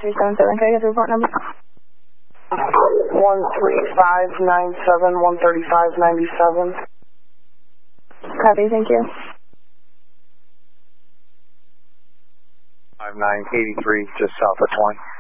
377, can I get the report number? 13597, 13597. Copy, thank you. 5983, just south of 20.